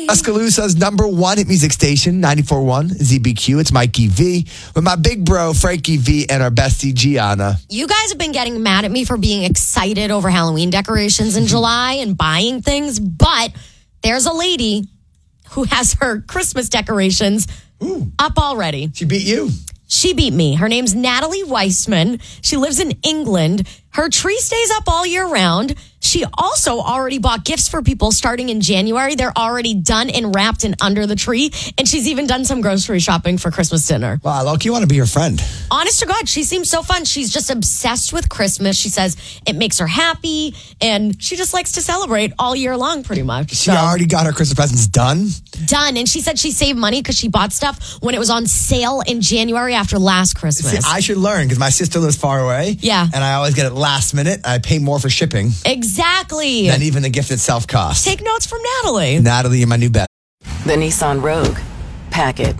Tuscaloosa's number one hit music station, 94.1 ZBQ. It's Mikey V with my big bro, Frankie V, and our bestie, Gianna. You guys have been getting mad at me for being excited over Halloween decorations in July and buying things, but there's a lady who has her Christmas decorations up already. She beat you. She beat me. Her name's Natalie Weissman. She lives in England. Her tree stays up all year round. She also already bought gifts for people starting in January. They're already done and wrapped and under the tree. And she's even done some grocery shopping for Christmas dinner. Wow, Loki, you want to be your friend. Honest to God, she seems so fun. She's just obsessed with Christmas. She says it makes her happy. And she just likes to celebrate all year long, pretty much. She already got her Christmas presents done? Done. And she said she saved money because she bought stuff when it was on sale in January after last Christmas. See, I should learn because my sister lives far away. Yeah. And I always get it last minute. I pay more for shipping Exactly. than even the gift itself costs. Take notes from Natalie. Natalie, you're my new bet. The Nissan Rogue. Pack it.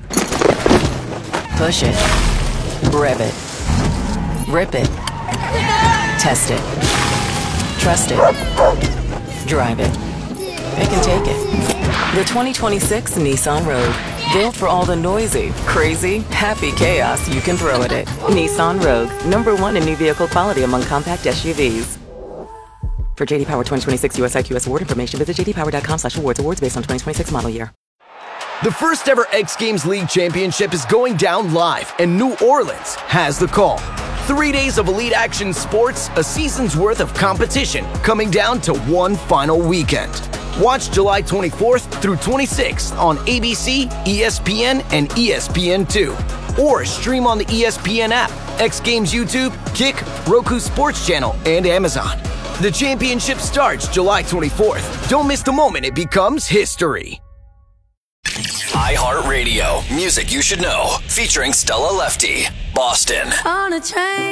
Push it. Rev it. Rip it. Test it. Trust it. Drive it. Pick and take it. The 2026 Nissan Rogue. Built for all the noisy, crazy, happy chaos you can throw at it. Nissan Rogue. Number one in new vehicle quality among compact SUVs. For JD Power 2026 US IQS award information, visit jdpower.com/awards. Awards based on 2026 model year. The first ever X Games League Championship is going down live, and New Orleans has the call. 3 days of elite action sports, a season's worth of competition, coming down to one final weekend. Watch July 24th through 26th on ABC, ESPN, and ESPN2. Or stream on the ESPN app, X Games YouTube, Kick, Roku Sports Channel, and Amazon. The championship starts July 24th. Don't miss the moment it becomes history. iHeartRadio. Music you should know. Featuring Stella Lefty. Boston. On a train.